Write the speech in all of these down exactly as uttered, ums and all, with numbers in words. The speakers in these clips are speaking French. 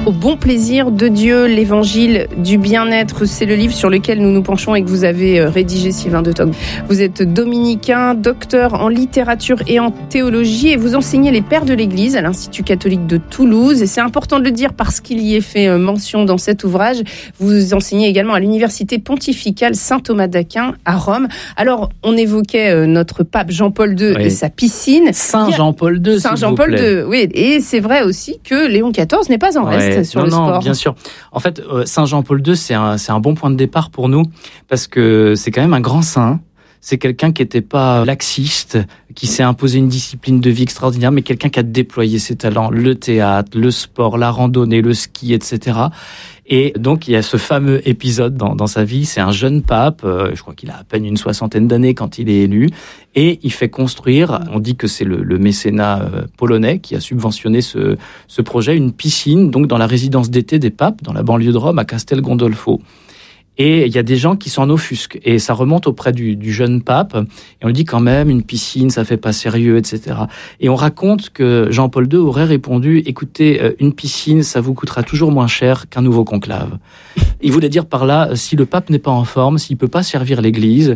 Au bon plaisir de Dieu, l'évangile du bien-être, c'est le livre sur lequel nous nous penchons et que vous avez rédigé, Sylvain de Tognes. Vous êtes dominicain, docteur en littérature et en théologie et vous enseignez les pères de l'Église à l'Institut catholique de Toulouse. Et c'est important de le dire parce qu'il y est fait mention dans cet ouvrage. Vous enseignez également à l'Université pontificale Saint-Thomas d'Aquin à Rome. Alors, on évoquait notre pape Jean-Paul deux oui. et sa piscine. Saint Jean-Paul deux, Saint Jean-Paul deux, oui. Et c'est vrai aussi que Léon quatorze n'est pas en reste. Ouais. Sur non, le non, sport. Bien sûr. En fait, euh, Saint Jean-Paul deux, c'est un, c'est un bon point de départ pour nous parce que c'est quand même un grand saint. C'est quelqu'un qui n'était pas laxiste, qui s'est imposé une discipline de vie extraordinaire, mais quelqu'un qui a déployé ses talents, le théâtre, le sport, la randonnée, le ski, et cetera. Et donc, il y a ce fameux épisode dans, dans sa vie. C'est un jeune pape, euh, je crois qu'il a à peine une soixantaine d'années quand il est élu, et il fait construire, on dit que c'est le, le mécénat euh, polonais qui a subventionné ce, ce projet, une piscine, donc dans la résidence d'été des papes, dans la banlieue de Rome, à Castel Gandolfo. Et il y a des gens qui s'en offusquent. Et ça remonte auprès du, du jeune pape. Et on lui dit quand même, une piscine, ça fait pas sérieux, et cetera. Et on raconte que Jean-Paul deux aurait répondu, écoutez, une piscine, ça vous coûtera toujours moins cher qu'un nouveau conclave. Il voulait dire par là, si le pape n'est pas en forme, s'il peut pas servir l'Église,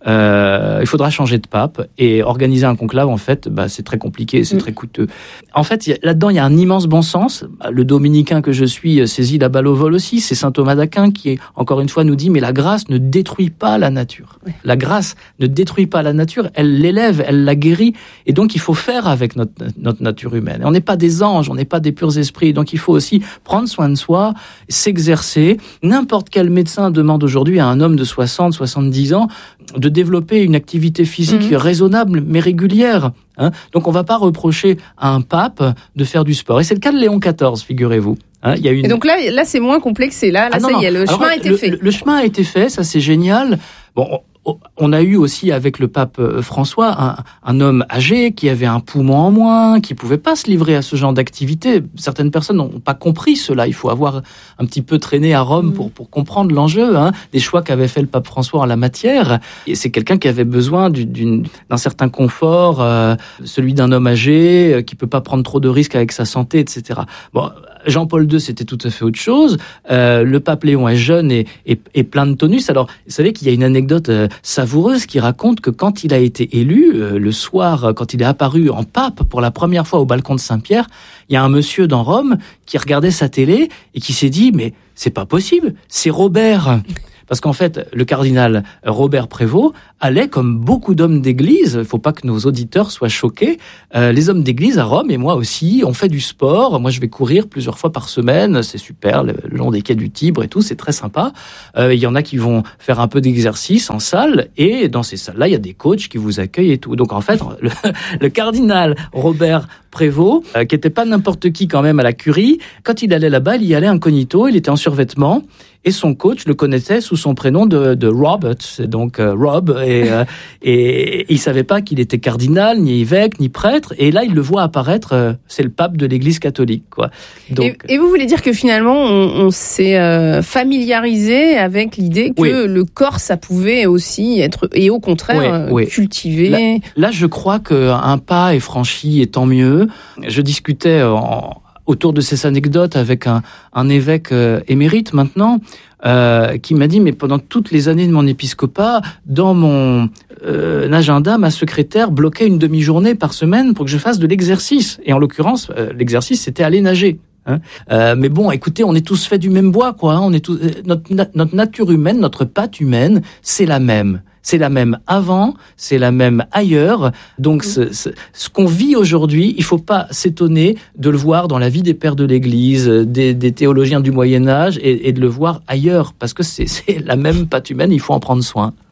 euh, il faudra changer de pape. Et organiser un conclave, en fait, bah, c'est très compliqué, c'est mmh. très coûteux. En fait, y a, là-dedans, il y a un immense bon sens. Le dominicain que je suis saisit la balle au vol aussi. C'est saint Thomas d'Aquin qui, encore une fois, nous dit, mais la grâce ne détruit pas la nature. Oui. La grâce ne détruit pas la nature, elle l'élève, elle la guérit. Et donc, il faut faire avec notre, notre nature humaine. Et on n'est pas des anges, on n'est pas des purs esprits. Donc, il faut aussi prendre soin de soi, s'exercer. N'importe quel médecin demande aujourd'hui à un homme de soixante, soixante-dix ans de développer une activité physique mmh. raisonnable, mais régulière. Hein, donc, on ne va pas reprocher à un pape de faire du sport. Et c'est le cas de Léon quatorze, figurez-vous. Hein, il y a une... Et donc là, là, c'est moins complexé. Là, là ah, non, ça non. y est, le Alors, chemin a été le, fait. Le, le chemin a été fait, ça c'est génial. Bon, on a eu aussi avec le pape François un, un homme âgé qui avait un poumon en moins, qui pouvait pas se livrer à ce genre d'activité. Certaines personnes n'ont pas compris cela. Il faut avoir un petit peu traîné à Rome pour, pour comprendre l'enjeu, hein, des choix qu'avait fait le pape François en la matière. Et c'est quelqu'un qui avait besoin d'une, d'un certain confort, euh, celui d'un homme âgé, euh, qui peut pas prendre trop de risques avec sa santé, et cetera. Bon, Jean-Paul deux, c'était tout à fait autre chose. Euh, le pape Léon est jeune et, et, et plein de tonus. Alors, vous savez qu'il y a une anecdote euh, savoureuse qui raconte que quand il a été élu, euh, le soir, quand il est apparu en pape pour la première fois au balcon de Saint-Pierre, il y a un monsieur dans Rome qui regardait sa télé et qui s'est dit « mais c'est pas possible, c'est Robert !» Parce qu'en fait, le cardinal Robert Prévost allait, comme beaucoup d'hommes d'église, il faut pas que nos auditeurs soient choqués, euh, les hommes d'église à Rome, et moi aussi, on fait du sport. Moi, je vais courir plusieurs fois par semaine, c'est super, le, le long des quais du Tibre et tout, c'est très sympa. Euh, il y en a qui vont faire un peu d'exercice en salle, et dans ces salles-là, il y a des coachs qui vous accueillent et tout. Donc en fait, le, le cardinal Robert Prévost, euh, qui était pas n'importe qui quand même à la curie, quand il allait là-bas, il y allait incognito, il était en survêtement, et son coach le connaissait sous son prénom de, de Robert, c'est donc euh, Rob, et, euh, et, et il savait pas qu'il était cardinal, ni évêque, ni prêtre, et là il le voit apparaître, euh, c'est le pape de l'Église catholique, quoi. Donc, et, et vous voulez dire que finalement on, on s'est euh, familiarisé avec l'idée que oui. le corps ça pouvait aussi être, et au contraire, oui, oui. cultivé. Là, là je crois qu'un pas est franchi, et tant mieux. Je discutais en autour de ces anecdotes avec un, un évêque euh, émérite maintenant, euh, qui m'a dit, mais pendant toutes les années de mon épiscopat, dans mon euh, agenda, ma secrétaire bloquait une demi-journée par semaine pour que je fasse de l'exercice. Et en l'occurrence, euh, l'exercice, c'était aller nager. Hein euh, mais bon, écoutez, on est tous faits du même bois, quoi. Hein, on est tous, notre, notre nature humaine, notre patte humaine, c'est la même. C'est la même avant, c'est la même ailleurs. Donc, ce, ce, ce qu'on vit aujourd'hui, il faut pas s'étonner de le voir dans la vie des pères de l'Église, des, des théologiens du Moyen-Âge, et, et de le voir ailleurs, parce que c'est, c'est la même patte humaine, il faut en prendre soin.